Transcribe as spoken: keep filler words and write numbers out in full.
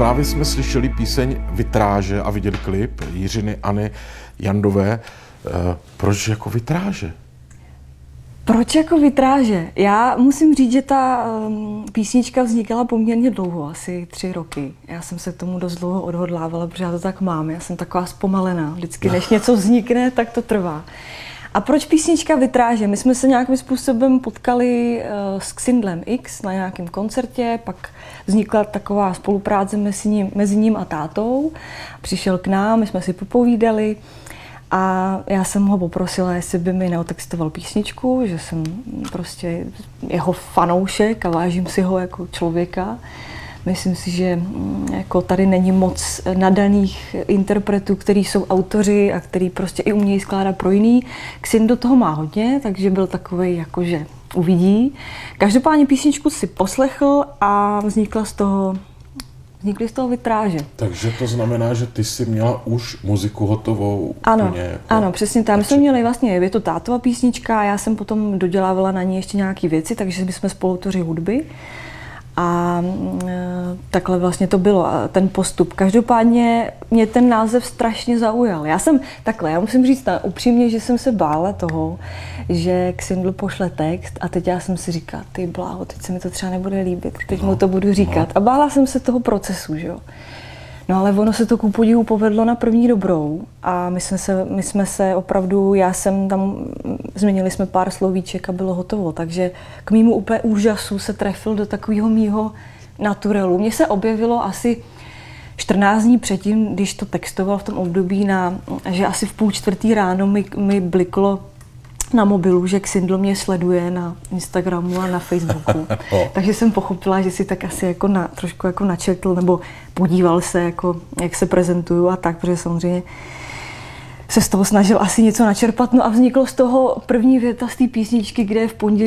Právě jsme slyšeli píseň Vitráže a viděli klip Jiřiny Anny Jandové. Proč jako vitráže? Proč jako vitráže? Já musím říct, že ta um, písnička vznikala poměrně dlouho, asi tři roky. Já jsem se k tomu dost dlouho odhodlávala, protože já to tak mám. Já jsem taková zpomalená. Vždycky, než něco vznikne, tak to trvá. A proč písnička Vitráže? My jsme se nějakým způsobem potkali uh, s Xindlem X na nějakém koncertě, pak vznikla taková spolupráce mezi ním, mezi ním a tátou. Přišel k nám, my jsme si popovídali. A já jsem ho poprosila, jestli by mi neotextoval písničku, že jsem prostě jeho fanoušek a vážím si ho jako člověka. Myslím si, že jako tady není moc nadaných interpretů, kteří jsou autoři a který prostě i umějí skládat pro jiný. Xind do toho má hodně, takže byl takovej jakože uvidí. Každopádně písničku si poslechl a vznikla z toho Vznikly z toho Vitráže. Takže to znamená, že ty jsi měla už muziku hotovou? Ano, úplně jako... ano, přesně tak. My jsme měli vlastně, je to tátova písnička a já jsem potom dodělávala na ní ještě nějaké věci, takže my jsme spoluautoři hudby. A e, takhle vlastně to bylo, a ten postup. Každopádně mě ten název strašně zaujal. Já jsem takhle, já musím říct na, upřímně, že jsem se bála toho, že Xindl pošle text a teď já jsem si říkala, ty bláho, teď se mi to třeba nebude líbit, teď no, mu to budu říkat. No. A bála jsem se toho procesu, že jo. No ale ono se to ku podivu povedlo na první dobrou a my jsme se, my jsme se opravdu, já jsem tam, změnili jsme pár slovíček a bylo hotovo, takže k mému úplně úžasu se trefil do takového mýho naturelu. Mně se objevilo asi čtrnáct dní předtím, když to textoval v tom období, na, že asi v půl čtvrtý ráno mi, mi bliklo na mobilu, že Xindl mě sleduje na Instagramu a na Facebooku. Takže jsem pochopila, že si tak asi jako na, trošku jako načetl nebo podíval se, jako, jak se prezentuju a tak, protože samozřejmě se z toho snažil asi něco načerpat. No a vzniklo z toho první věta z té písničky, kde je v pondělí